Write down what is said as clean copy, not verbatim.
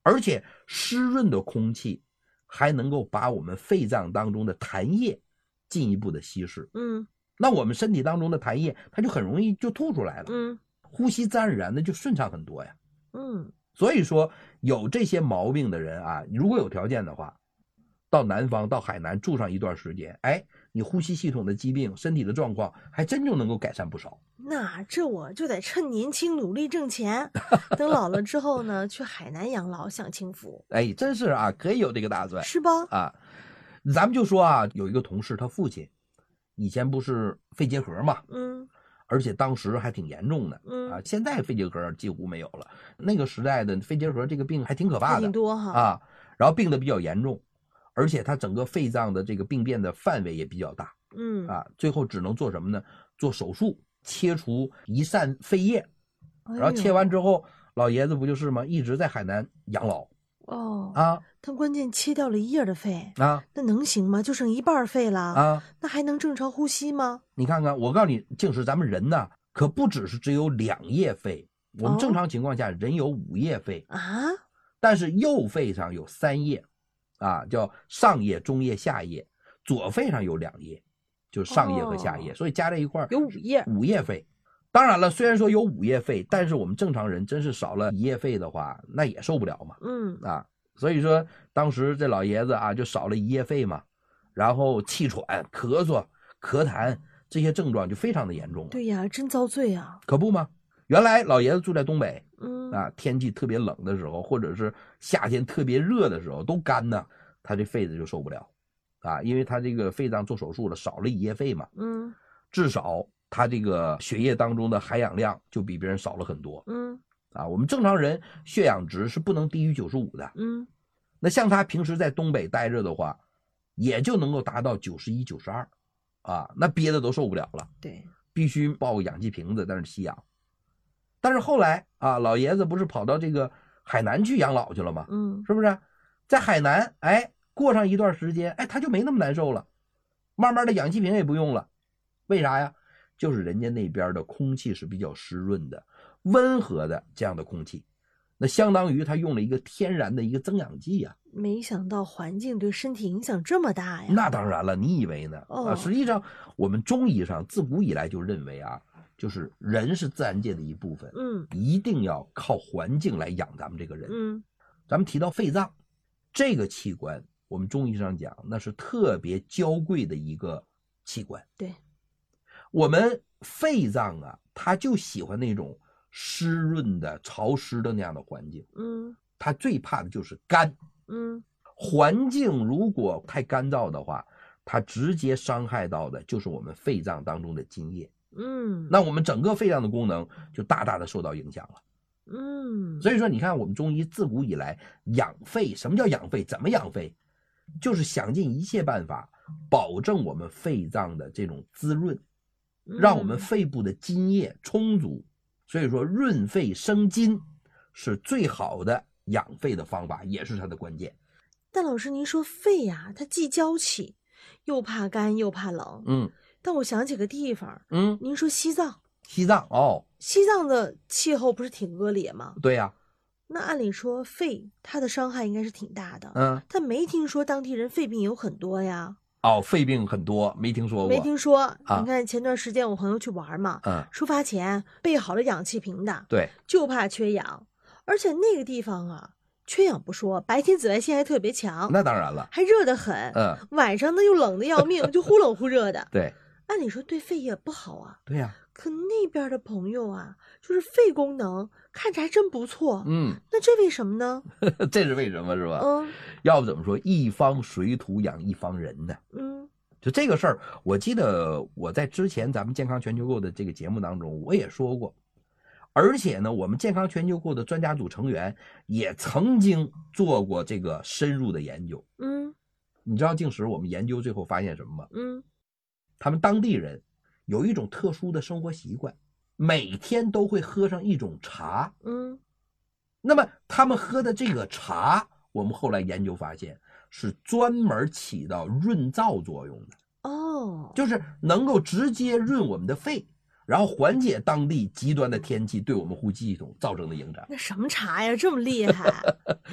而且湿润的空气还能够把我们肺脏当中的痰液进一步的稀释。那我们身体当中的痰液它就很容易就吐出来了。呼吸自然而然的就顺畅很多呀。所以说有这些毛病的人啊，如果有条件的话，到南方到海南住上一段时间，你呼吸系统的疾病身体的状况还真就能够改善不少。 那这我就得趁年轻努力挣钱，等老了之后呢去海南养老享清福。 真是啊，可以有这个打算， 是吧？ 啊，咱们就说啊，有一个同事他父亲以前不是肺结核嘛，而且当时还挺严重的，现在肺结核几乎没有了，那个时代的肺结核这个病还挺可怕的， 挺多哈啊，然后病得比较严重，而且他整个肺脏的这个病变的范围也比较大，最后只能做什么呢？做手术切除一扇肺叶，然后切完之后，老爷子不就是吗？一直在海南养老。 他关键切掉了1叶的肺啊， 那能行吗？就剩1半肺了啊， 那还能正常呼吸吗？ 你看看，我告诉你，净是咱们人呢，可不只是只有2叶肺，我们正常情况下人有5叶肺啊， 但是右肺上有3叶，叫上叶、中叶、下叶，左肺上有2叶，就是上叶和下叶，所以加在一块有5 叶肺。当然了，虽然说有5叶肺，但是我们正常人真是少了1叶肺的话，那也受不了嘛。所以说当时这老爷子啊，就少了1叶肺嘛，然后气喘、咳嗽、咳痰这些症状就非常的严重了。 对呀，真遭罪啊！ 可不吗？原来老爷子住在东北，天气特别冷的时候，或者是夏天特别热的时候，都干呢，他这肺子就受不了，因为他这个肺脏做手术了，少了1叶肺嘛，至少他这个血液当中的含氧量就比别人少了很多。我们正常人血氧值是不能低于95的。那像他平时在东北待着的话，也就能够达到91、92，那憋的都受不了了。 对， 必须抱个氧气瓶子在那吸氧。但是后来老爷子不是跑到这个海南去养老去了吗？是不是？在海南，过上一段时间，他就没那么难受了，慢慢的氧气瓶也不用了。为啥呀？就是人家那边的空气是比较湿润的、温和的这样的空气，那相当于他用了一个天然的一个增氧剂呀。 没想到环境对身体影响这么大呀！ 那当然了，你以为呢？实际上我们中医上自古以来就认为就是人是自然界的一部分，一定要靠环境来养咱们这个人。咱们提到肺脏这个器官，我们中医上讲那是特别娇贵的一个器官。 对， 我们肺脏它就喜欢那种湿润的、潮湿的那样的环境。它最怕的就是干。环境如果太干燥的话，它直接伤害到的就是我们肺脏当中的津液。那我们整个肺脏的功能就大大的受到影响了。所以说你看我们中医自古以来养肺，什么叫养肺？怎么养肺？就是想尽一切办法保证我们肺脏的这种滋润，让我们肺部的津液充足。所以说润肺生津是最好的养肺的方法，也是它的关键。 但老师您说肺呀，它既娇气又怕干又怕冷。但我想起个地方，您说西藏西藏的气候不是挺恶劣吗？ 对呀。 那按理说肺它的伤害应该是挺大的。但没听说当地人肺病有很多呀。 肺病很多，没听说过。 没听说。你看前段时间我朋友去玩嘛，出发前备好了氧气瓶的， 对， 就怕缺氧。而且那个地方缺氧不说，白天紫外线还特别强， 那当然了， 还热得很。晚上呢又冷得要命，就忽冷忽热的。 对， 按理说对肺也不好啊。 对呀。 可那边的朋友就是肺功能看着还真不错。那这为什么呢？ 这是为什么是吧？要不怎么说一方水土养一方人呢？就这个事儿，我记得我在之前咱们健康全球购的这个节目当中我也说过，而且呢我们健康全球购的专家组成员也曾经做过这个深入的研究。你知道净时我们研究最后发现什么吗？他们当地人有一种特殊的生活习惯，每天都会喝上一种茶。那么他们喝的这个茶，我们后来研究发现是专门起到润燥作用的。就是能够直接润我们的肺，然后缓解当地极端的天气对我们呼吸系统造成的影响。 那什么茶呀，这么厉害？